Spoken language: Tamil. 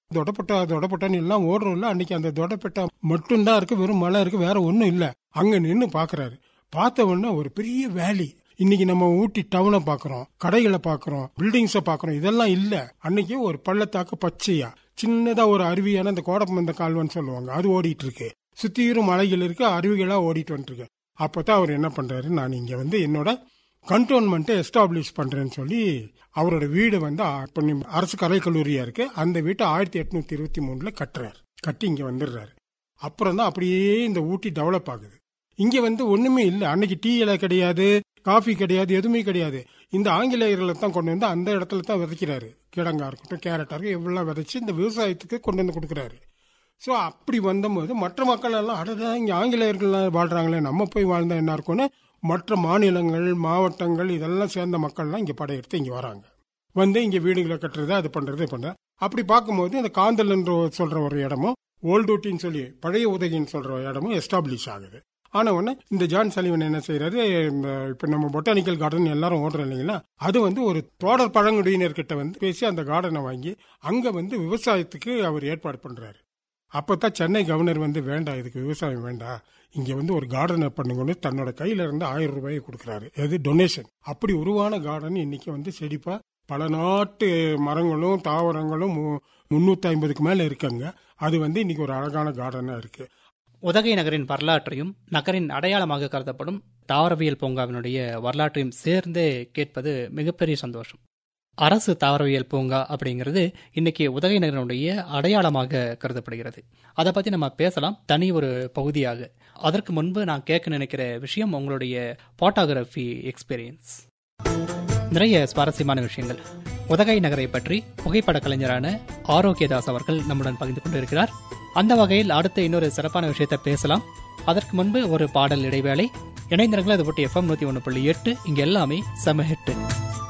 தொடப்பட்டான்னு எல்லாம் ஓடுறோம்ல, அன்னைக்கு அந்த தொடப்பட்டா மட்டும்தான் இருக்கு, வெறும் மலை இருக்கு, வேற ஒன்றும் இல்லை. அங்க நின்று பாக்குறாரு. பார்த்த உடனே ஒரு பெரிய வேலி. இன்னைக்கு நம்ம ஊட்டி டவுனை பாக்குறோம், கடைகளை பாக்குறோம், பில்டிங்ஸை பாக்குறோம், இதெல்லாம் இல்ல. அன்னைக்கு ஒரு பள்ளத்தாக்கு பச்சையா சின்னதா ஒரு அருவியான அந்த கோடப்பந்த கால்வான்னு சொல்லுவாங்க, அது ஓடிட்டு இருக்கு. சுத்தியும் மலைகள் இருக்கு, அருவிகளா ஓடிட்டு வந்துட்டு இருக்கு. அப்பதான் அவர் என்ன பண்றாரு, நான் இங்க என்னோட கண்டோன்மெண்ட்டை எஸ்டாப்ளிஷ் பண்றேன்னு சொல்லி அவரோட வீடு அரசு கலைக்கல்லூரியா இருக்கு, அந்த வீட்டை 1823 கட்டுறாரு. கட்டி இங்க வந்துடுறாரு. அப்புறம் தான் அப்படியே இந்த ஊட்டி டெவலப் ஆகுது. இங்க ஒண்ணுமே இல்லை. அன்னைக்கு டீ இலை கிடையாது, காஃபி கிடையாது, எதுவுமே கிடையாது. இந்த ஆங்கிலேயர்களை தான் கொண்டு வந்து அந்த இடத்துல தான் விதைக்கிறாரு. கிழங்கா இருக்கட்டும், கேரட்டா இருக்கட்டும், எவ்வளவு விதைச்சு இந்த விவசாயத்துக்கு கொண்டு வந்து கொடுக்குறாரு. ஸோ அப்படி வந்தபோது மற்ற மக்கள் எல்லாம் அடடா இங்கே ஆங்கிலேயர்கள்லாம் வாழ்றாங்களே, நம்ம போய் வாழ்ந்தா என்ன இருக்கும்னு மற்ற மாநிலங்கள், மாவட்டங்கள் இதெல்லாம் சேர்ந்த மக்கள்லாம் இங்கே படையெடுத்து இங்கே வராங்க. இங்கே வீடுகளை கட்டுறது, அது பண்றது பண்ற. அப்படி பார்க்கும்போது இந்த காந்தல் என்று சொல்ற ஒரு இடமும், ஓல்டு ஊட்டின்னு சொல்லி பழைய உதகின்னு சொல்ற இடமும் எஸ்டாப்ளிஷ் ஆகுது. ஆன உடனே இந்த ஜான் சலிவன் என்ன செய்யறாரு, இப்ப நம்ம பொட்டானிக்கல் கார்டன் எல்லாரும் ஓடுறோம் இல்லைங்களா, அது ஒரு தோடர் பழங்குடியினர்கிட்ட பேசி அந்த கார்டனை வாங்கி அங்க விவசாயத்துக்கு அவர் ஏற்பாடு பண்றாரு. அப்பதான் சென்னை கவர்னர் வேண்டாம், இதுக்கு விவசாயம் வேண்டாம், இங்க ஒரு கார்டனை பண்ணுங்கன்னு தன்னோட கையில இருந்து 1000 ரூபாயை கொடுக்கறாரு. அது டொனேஷன். அப்படி உருவான கார்டன் இன்னைக்கு செழிப்பா பல நாட்டு மரங்களும் தாவரங்களும் 350க்கு மேல இருக்காங்க. அது இன்னைக்கு ஒரு அழகான கார்டனா இருக்கு. உதகை நகரின் வரலாற்றையும் நகரின் அடையாளமாக கருதப்படும் தாவரவியல் பூங்காவினுடைய வரலாற்றையும் சேர்ந்து கேட்பது மிகப்பெரிய சந்தோஷம். அரசு தாவரவியல் பூங்கா அப்படிங்கிறது இன்னைக்கு உதகை நகரினுடைய அடையாளமாக கருதப்படுகிறது. அதை பத்தி நம்ம பேசலாம் தனி ஒரு பகுதியாக. அதற்கு முன்பு நான் கேட்க நினைக்கிற விஷயம் உங்களுடைய போட்டோகிராஃபி எக்ஸ்பீரியன்ஸ். நிறைய சுவாரஸ்யமான விஷயங்கள் உதகை நகரை பற்றி புகைப்பட கலைஞரான ஆரோக்கியதாஸ் அவர்கள் நம்முடன் பகிர்ந்து கொண்டிருக்கிறார். அந்த வகையில் அடுத்த இன்னொரு சிறப்பான விஷயத்தை பேசலாம். அதற்கு முன்பு ஒரு பாடல் இடைவேளை. இணைந்திருங்கள். அது போட்டு FM 101.8. இங்க எல்லாமே செம ஹிட்.